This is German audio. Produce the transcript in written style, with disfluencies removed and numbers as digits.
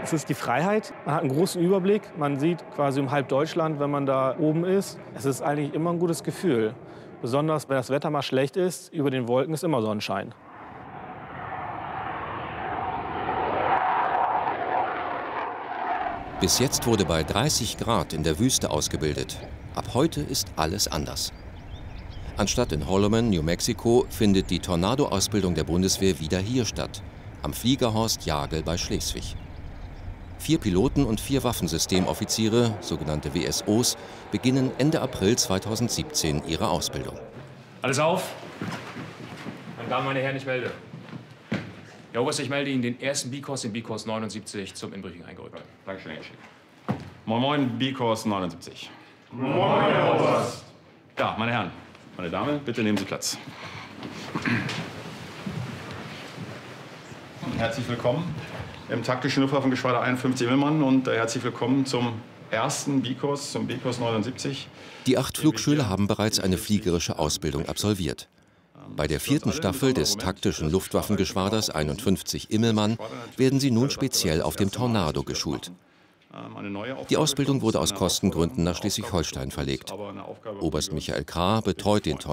Es ist die Freiheit. Man hat einen großen Überblick. Man sieht quasi um halb Deutschland, wenn man da oben ist. Es ist eigentlich immer ein gutes Gefühl. Besonders wenn das Wetter mal schlecht ist, über den Wolken ist immer Sonnenschein. Bis jetzt wurde bei 30 Grad in der Wüste ausgebildet. Ab heute ist alles anders. Anstatt in Holloman, New Mexico, findet die Tornado-Ausbildung der Bundeswehr wieder hier statt, am Fliegerhorst Jagel bei Schleswig. 4 Piloten und 4 Waffensystemoffiziere, sogenannte WSOs, beginnen Ende April 2017 ihre Ausbildung. Alles auf! Meine Damen, meine Herren, ich melde. Herr Oberst, ich melde Ihnen den ersten B-Kurs, den B-Kurs 79, zum Inbriefing eingerückt. Dankeschön, Herr Geschick. Moin Moin, B-Kurs 79. Moin, Herr Oberst. Ja, meine Herren, meine Damen, bitte nehmen Sie Platz. Herzlich willkommen im taktischen Luftwaffengeschwader 51 Immelmann und herzlich willkommen zum ersten B-Kurs, zum B-Kurs 79. Die 8 Flugschüler haben bereits eine fliegerische Ausbildung absolviert. Bei der 4. Staffel des taktischen Luftwaffengeschwaders 51 Immelmann werden sie nun speziell auf dem Tornado geschult. Die Ausbildung wurde aus Kostengründen nach Schleswig-Holstein verlegt. Oberst Michael Krah betreut den